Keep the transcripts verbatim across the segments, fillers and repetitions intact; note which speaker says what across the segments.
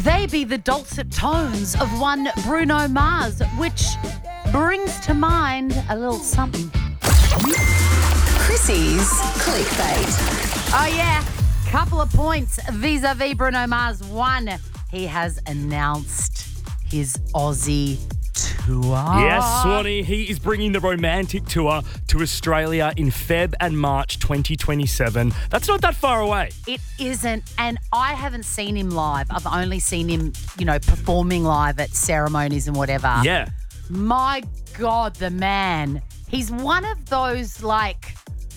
Speaker 1: They be the dulcet tones of one Bruno Mars, which brings to mind a little something.
Speaker 2: Chrissy's clickbait.
Speaker 1: Oh, yeah. Couple of points vis-a-vis Bruno Mars. One, he has announced his Aussie tour.
Speaker 3: Yes, Swanee, he is bringing the romantic tour to Australia in Feb and March twenty twenty-seven. That's not that far away.
Speaker 1: It isn't, and I haven't seen him live. I've only seen him, you know, performing live at ceremonies and whatever.
Speaker 3: Yeah.
Speaker 1: My God, the man. He's one of those, like,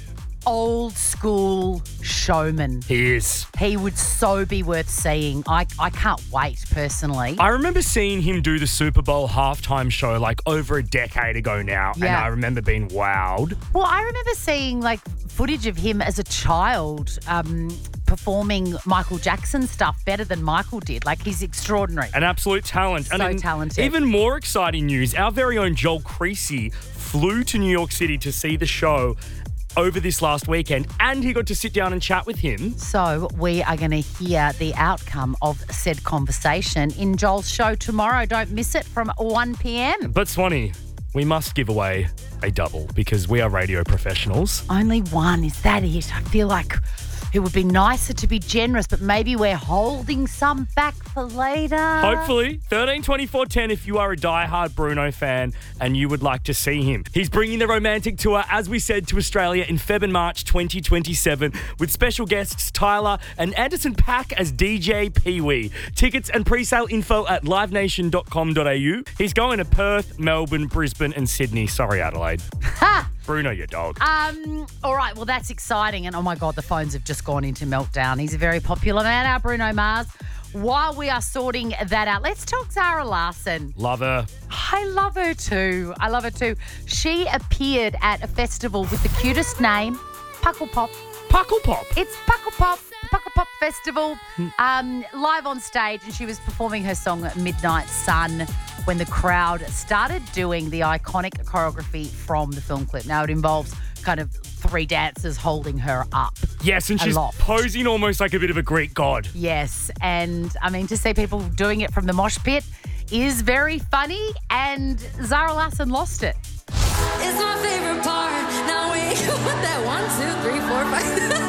Speaker 1: old school showmen.
Speaker 3: He is.
Speaker 1: He would so be worth seeing. I, I can't wait, personally.
Speaker 3: I remember seeing him do the Super Bowl halftime show like over a decade ago now, and
Speaker 1: Yeah.
Speaker 3: I remember being wowed.
Speaker 1: Well, I remember seeing, like, footage of him as a child um, performing Michael Jackson stuff better than Michael did. Like, he's extraordinary.
Speaker 3: An absolute talent.
Speaker 1: So
Speaker 3: and in
Speaker 1: talented.
Speaker 3: Even more exciting news, our very own Joel Creasy flew to New York City to see the show over this last weekend, and he got to sit down and chat with him.
Speaker 1: So we are going to hear the outcome of said conversation in Joel's show tomorrow. Don't miss it from one p.m.
Speaker 3: But Swanee, we must give away a double because we are radio professionals.
Speaker 1: Only one. Is that it? I feel like it would be nicer to be generous, but maybe we're holding some back for later.
Speaker 3: Hopefully, thirteen twenty-four ten if you are a diehard Bruno fan and you would like to see him. He's bringing the romantic tour, as we said, to Australia in Feb and March twenty twenty-seven with special guests Tyler and Anderson .Paak as D J Pee-wee. Tickets and pre-sale info at live nation dot com dot a u. He's going to Perth, Melbourne, Brisbane and Sydney. Sorry, Adelaide.
Speaker 1: Ha!
Speaker 3: Bruno, your dog.
Speaker 1: Um, all right, well, that's exciting. And oh my God, the phones have just gone into meltdown. He's a very popular man, our Bruno Mars. While we are sorting that out, let's talk Zara Larsson.
Speaker 3: Love her.
Speaker 1: I love her too. I love her too. She appeared at a festival with the cutest name, Puckle Pop.
Speaker 3: Puckle Pop.
Speaker 1: It's Puckle Pop, the Puckle Pop Festival, um, live on stage, and she was performing her song Midnight Sun when the crowd started doing the iconic choreography from the film clip. Now, it involves kind of three dancers holding her up.
Speaker 3: Yes, and she's
Speaker 1: Aloft.
Speaker 3: posing almost like a bit of a Greek god.
Speaker 1: Yes, and I mean, to see people doing it from the mosh pit is very funny, and Zara Larsson lost it.
Speaker 2: It's my favorite part. Now we with that one, two, three, four, five.